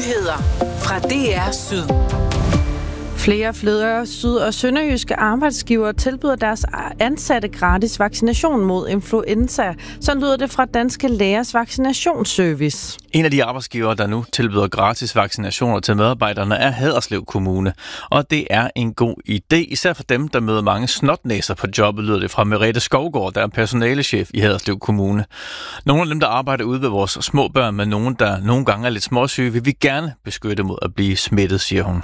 Nyheder fra DR Syd. Flere syd- og sønderjyske arbejdsgivere tilbyder deres ansatte gratis vaccination mod influenza. Så lyder det fra Danske Lægers Vaccinationsservice. En af de arbejdsgivere, der nu tilbyder gratis vaccinationer til medarbejderne, er Haderslev Kommune. Og det er en god idé, især for dem, der møder mange snotnæser på jobbet, lyder det fra Merete Skovgaard, der er personalechef i Haderslev Kommune. Nogle af dem, der arbejder ude ved vores små børn, men nogen, der nogle gange er lidt småsyge, vil vi gerne beskytte mod at blive smittet, siger hun.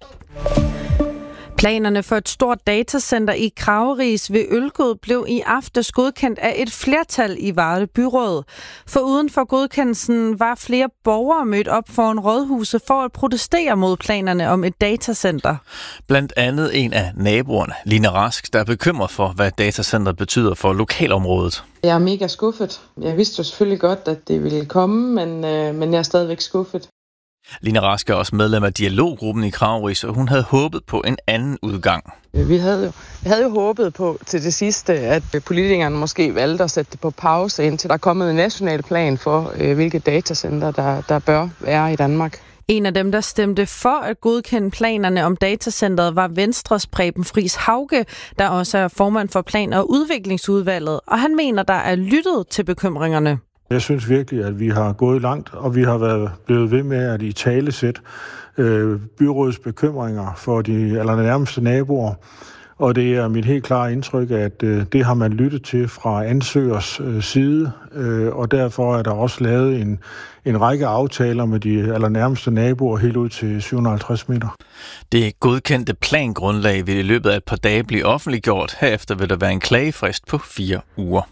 Planerne for et stort datacenter i Krageris ved Ølgod blev i aftes godkendt af et flertal i Varde Byråd. For uden for godkendelsen var flere borgere mødt op foran rådhuset for at protestere mod planerne om et datacenter. Blandt andet en af naboerne, Line Rask, der er bekymret for, hvad datacenteret betyder for lokalområdet. Jeg er mega skuffet. Jeg vidste jo selvfølgelig godt, at det ville komme, men jeg er stadigvæk skuffet. Line Rask er også medlem af dialoggruppen i Krageris, og hun havde håbet på en anden udgang. Vi havde jo håbet på til det sidste, at politikerne måske valgte at sætte det på pause, indtil der er kommet en national plan for, hvilke datacenter der bør være i Danmark. En af dem, der stemte for at godkende planerne om datacenteret, var Venstres Preben Friis Hauge, der også er formand for Plan- og Udviklingsudvalget, og han mener, der er lyttet til bekymringerne. Jeg synes virkelig, at vi har gået langt, og vi har blevet ved med at italesætte byrådets bekymringer for de allernærmeste naboer. Og det er mit helt klare indtryk, at det har man lyttet til fra ansøgers side, og derfor er der også lavet en række aftaler med de allernærmeste naboer helt ud til 750 meter. Det godkendte plangrundlag vil i løbet af et par dage blive offentliggjort. Herefter vil der være en klagefrist på 4 uger.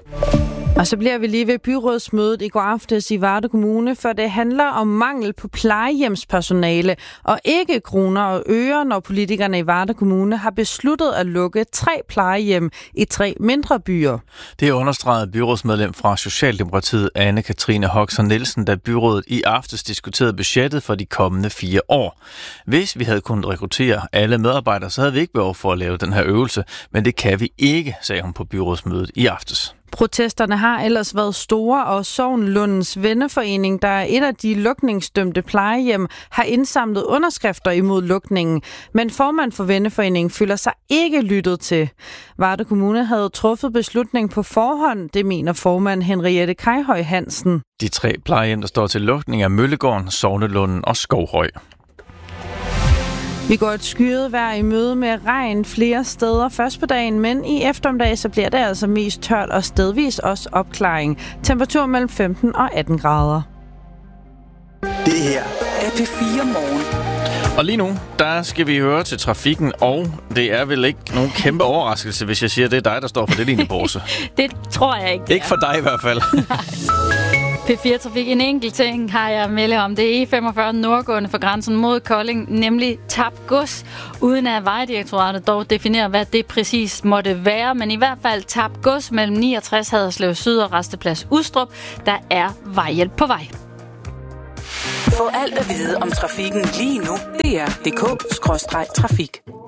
Og så bliver vi lige ved byrådsmødet i går aftes i Varde Kommune, for det handler om mangel på plejehjemspersonale og ikke kroner og øre, når politikerne i Varde Kommune har besluttet at lukke 3 plejehjem i 3 mindre byer. Det understregede byrådsmedlem fra Socialdemokratiet Anne-Katrine Hoxer Nielsen, da byrådet i aftes diskuterede budgettet for de kommende 4 år. Hvis vi havde kunnet rekruttere alle medarbejdere, så havde vi ikke behov for at lave den her øvelse, men det kan vi ikke, sagde hun på byrådsmødet i aftes. Protesterne har ellers været store, og Sogn-Lundens Venneforening, der er et af de lukningsdømte plejehjem, har indsamlet underskrifter imod lukningen. Men formand for Venneforeningen føler sig ikke lyttet til. Varde Kommune havde truffet beslutning på forhånd, det mener formand Henriette Kajhøj Hansen. De 3 plejehjem, der står til lukning, er Møllegården, Sognelunden og Skovhøj. Vi går et skyet vejr i møde med regn flere steder først på dagen, men i eftermiddag så bliver det altså mest tørt og stedvis også opklaring. Temperatur mellem 15 og 18 grader. Det her er P4 Morgen. Og lige nu, der skal vi høre til trafikken, og det er vel ikke nogen kæmpe overraskelse, hvis jeg siger, at det er dig, der står for det, Line Borse. Det tror jeg ikke. Ikke for dig i hvert fald. P4-trafik. En enkelt ting har jeg meldt om. Det er E45 nordgående for grænsen mod Kolding, nemlig tabt gods, uden at Vejdirektoratet dog definerer, hvad det præcis måtte være. Men i hvert fald tabt gods mellem 69 Haderslev Syd og Rasteplads Ustrup. Der er vejhjælp på vej. Få alt at vide om trafikken lige nu. DR.dk/trafik.